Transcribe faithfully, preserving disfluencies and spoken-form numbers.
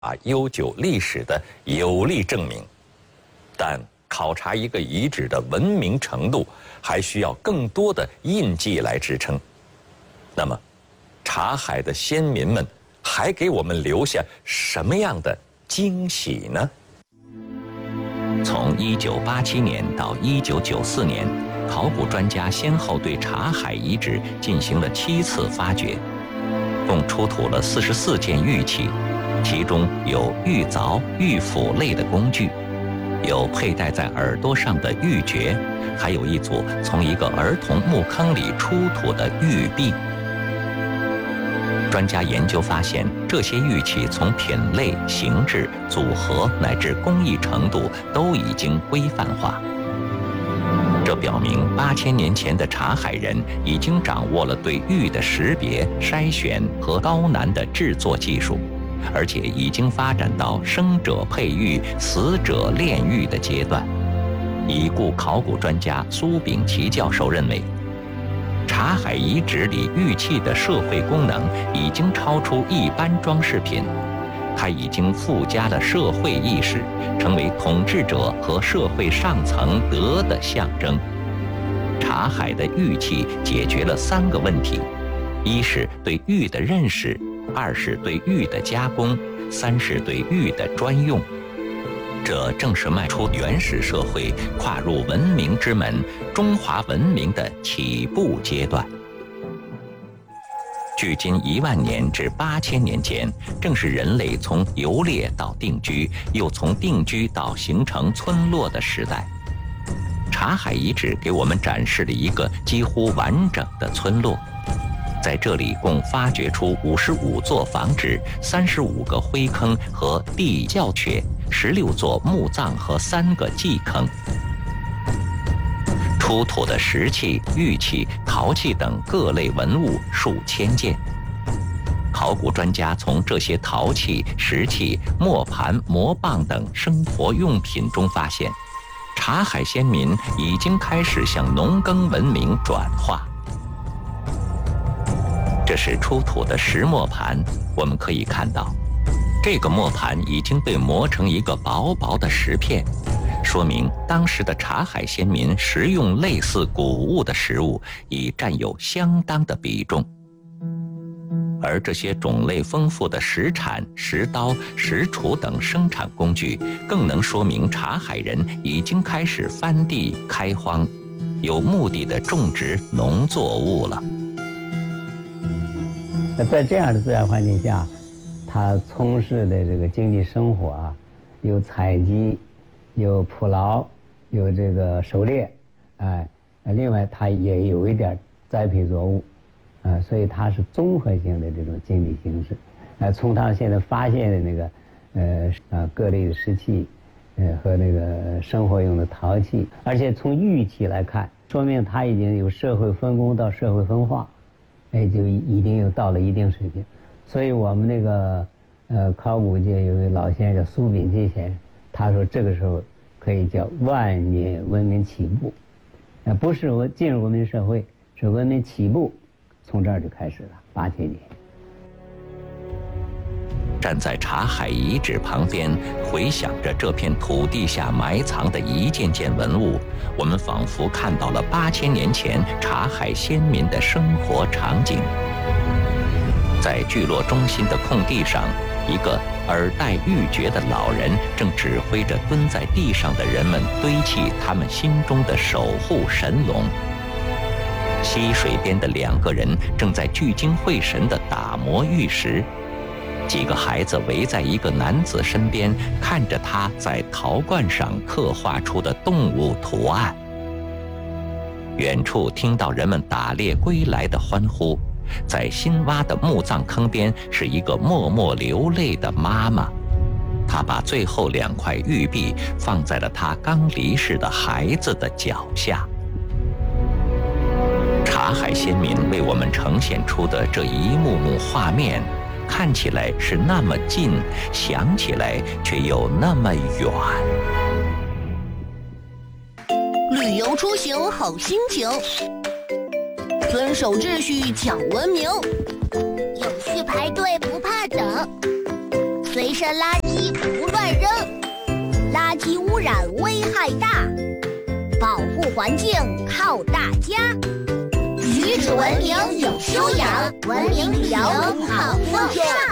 悠久历史的有力证明。但考察一个遗址的文明程度，还需要更多的印记来支撑。那么，茶海的先民们还给我们留下什么样的惊喜呢？从一九八七年到一九九四年，考古专家先后对茶海遗址进行了七次发掘，共出土了四十四件玉器，其中有玉凿、玉斧类的工具，有佩戴在耳朵上的玉珏，还有一组从一个儿童墓坑里出土的玉璧。专家研究发现，这些玉器从品类、形制、组合乃至工艺程度都已经规范化。这表明八千年前的茶海人已经掌握了对玉的识别、筛选和高难的制作技术，而且已经发展到生者配玉、死者炼玉的阶段。已故考古专家苏秉琦教授认为，茶海遗址里玉器的社会功能已经超出一般装饰品，它已经附加了社会意识，成为统治者和社会上层德的象征。茶海的玉器解决了三个问题：一是对玉的认识，二是对玉的加工，三是对玉的专用。这正是迈出原始社会、跨入文明之门、中华文明的起步阶段。距今一万年至八千年间，正是人类从游猎到定居，又从定居到形成村落的时代。茶海遗址给我们展示了一个几乎完整的村落。在这里共发掘出五十五座房址、三十五个灰坑和地窖穴、十六座墓葬和三个祭坑。出土的石器、玉器、陶器等各类文物数千件。考古专家从这些陶器、石器、磨盘、磨棒等生活用品中发现，茶海先民已经开始向农耕文明转化。这是出土的石磨盘，我们可以看到，这个磨盘已经被磨成一个薄薄的石片，说明当时的茶海先民食用类似谷物的食物已占有相当的比重。而这些种类丰富的石铲、石刀、石锄等生产工具，更能说明茶海人已经开始翻地开荒，有目的地种植农作物了。 在这样的自然环境下，他从事的这个经济生活啊，有采集，有捕捞，有这个狩猎，哎，另外他也有一点栽培作物，啊，所以它是综合性的这种经济形式。呃，从他现在发现的那个，呃啊各类的石器，呃和那个生活用的陶器，而且从玉器来看，说明他已经有社会分工到社会分化。哎，就已经有到了一定水平，所以我们那个呃考古界有位老先生苏秉琦先生，他说这个时候可以叫万年文明起步，呃，不是我进入文明社会，是文明起步，从这儿就开始了，八千年。 站在茶海遗址旁边，回想着这片土地下埋藏的一件件文物，我们仿佛看到了八千年前茶海先民的生活场景。在聚落中心的空地上，一个耳戴玉珏的老人正指挥着蹲在地上的人们堆砌他们心中的守护神龙。溪水边的两个人正在聚精会神地打磨玉石。几个孩子围在一个男子身边，看着他在陶罐上刻画出的动物图案。远处听到人们打猎归来的欢呼，在新挖的墓葬坑边是一个默默流泪的妈妈，她把最后两块玉璧放在了她刚离世的孩子的脚下。茶海先民为我们呈现出的这一幕幕画面，看起来是那么近，想起来却又那么远。 旅游出行好心情，遵守秩序讲文明， 有序排队不怕等，随随身垃圾不乱扔，垃圾污染危害大，保护环境靠大家。举止文明有修养，文明旅游好风尚。